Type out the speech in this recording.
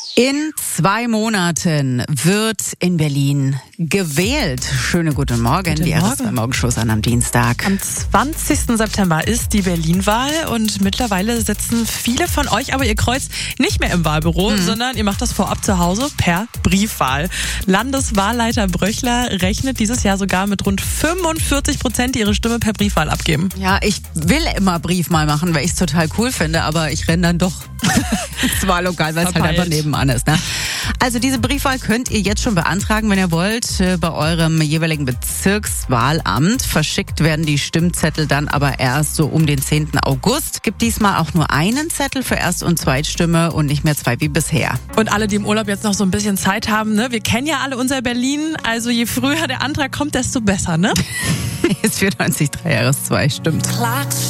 In 2 Monaten wird in Berlin gewählt. Schönen guten Morgen, die RS2-Morgenshow an am Dienstag. Am 20. September ist die Berlin-Wahl und mittlerweile setzen viele von euch aber ihr Kreuz nicht mehr im Wahlbüro, sondern ihr macht das vorab zu Hause per Briefwahl. Landeswahlleiter Bröchler rechnet dieses Jahr sogar mit rund 45%, die ihre Stimme per Briefwahl abgeben. Ja, ich will immer Briefwahl machen, weil ich es total cool finde, aber ich renne dann doch ins Wahllokal, weil es halt einfach nebenan ist. Ne? Also diese Briefwahl könnt ihr jetzt schon beantragen, wenn ihr wollt, bei eurem jeweiligen Bezirkswahlamt. Verschickt werden die Stimmzettel dann aber erst so um den 10. August. Gibt diesmal auch nur einen Zettel für Erst- und Zweitstimme und nicht mehr 2 wie bisher. Und alle, die im Urlaub jetzt noch so ein bisschen Zeit haben, ne? Wir kennen ja alle unser Berlin, also je früher der Antrag kommt, desto besser, ne? Ist 94.3 RS2, stimmt. Klatsch.